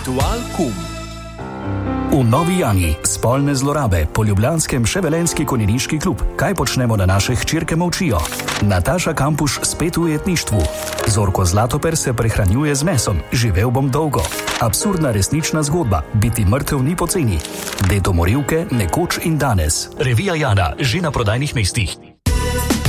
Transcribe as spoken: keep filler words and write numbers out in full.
Ritual kum. V Novi Jani spolne zlorabe, po ljubljanskem še Velenjski konjeniški klub. Kaj počnemo, da naše hčerke molčijo? Nataša Kampuš spet v ujetništvu. Zorko Zlatoper se prehranjuje z mesom. Živel bom dolgo. Absurdna resnična zgodba. Biti mrtev ni poceni. Dedo morilke, nekoč in danes. Revija Jana, že na prodajnih mestih.